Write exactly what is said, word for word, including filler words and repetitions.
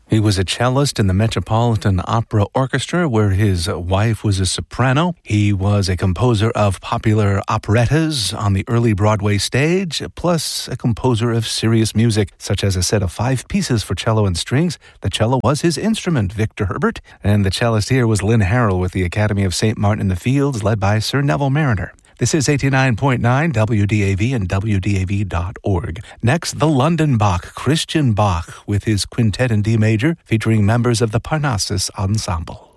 He was a cellist in the Metropolitan Opera Orchestra, where his wife was a soprano. He was a composer of popular operettas on the early Broadway stage, plus a composer of serious music, such as a set of five pieces for cello and strings. The cello was his instrument, Victor Herbert, and the cellist here was Lynn Harrell with the Academy of Saint Martin in the Fields, led by Sir Neville Mariner. This is eighty-nine point nine W D A V and W D A V dot org. Next, the London Bach, Christian Bach, with his quintet in D major, featuring members of the Parnassus Ensemble.